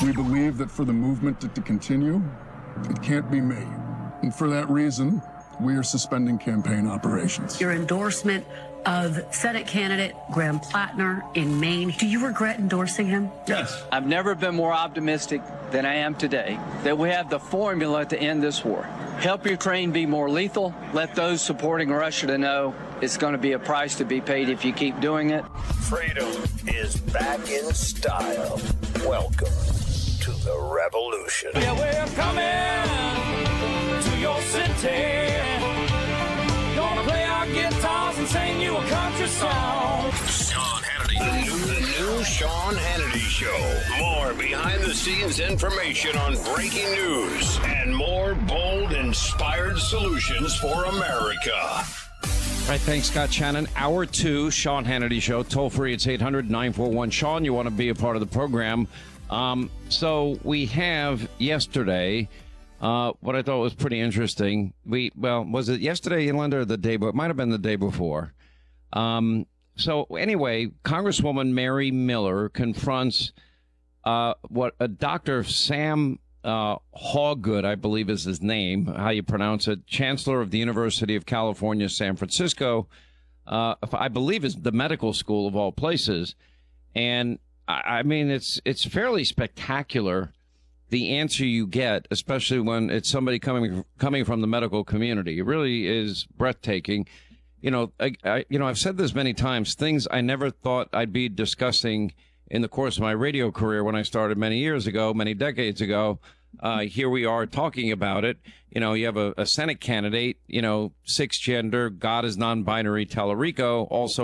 We believe that for the movement to continue, it can't be me. And for that reason, we are suspending campaign operations. Your endorsement of Senate candidate Graham Plattner in Maine. Do you regret endorsing him? Yes. I've never been more optimistic than I am today that we have the formula to end this war. Help Ukraine be more lethal. Let those supporting Russia to know it's going to be a price to be paid if you keep doing it. Freedom is back in style. Welcome to the revolution. Yeah, we're coming to your city. Gonna play our guitars and sing you a country song. Sean Hannity. The new Sean Hannity Show. More behind-the-scenes information on breaking news and more bold, inspired solutions for America. All right, thanks, Scott Shannon. Hour 2, Sean Hannity Show. Toll free, it's 800-941-SEAN. You want to be a part of the program. So we have yesterday what I thought was pretty interesting. Was it yesterday, Linda, or the day before? It might have been the day before. So anyway, Congresswoman Mary Miller confronts Dr. Sam Hawgood, I believe is his name, how you pronounce it, Chancellor of the University of California, San Francisco, I believe is the medical school of all places. And I mean, it's fairly spectacular, the answer you get, especially when it's somebody coming from the medical community. It really is breathtaking. I've said this many times, things I never thought I'd be discussing in the course of my radio career when I started many years ago, many decades ago. Here we are talking about it. You have a Senate candidate, cisgender, God is non-binary, Tallarico, also